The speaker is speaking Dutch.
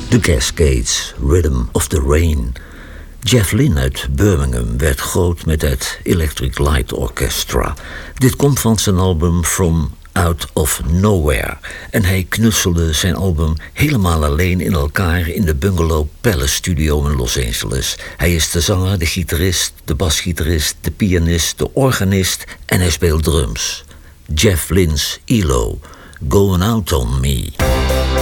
The Cascades, Rhythm of the Rain. Jeff Lynne uit Birmingham werd groot met het Electric Light Orchestra. Dit komt van zijn album From Out of Nowhere. En hij knutselde zijn album helemaal alleen in elkaar in de Bungalow Palace Studio in Los Angeles. Hij is de zanger, de gitarist, de basgitarist, de pianist, de organist en hij speelt drums. Jeff Lynne's ELO, Going Out on Me.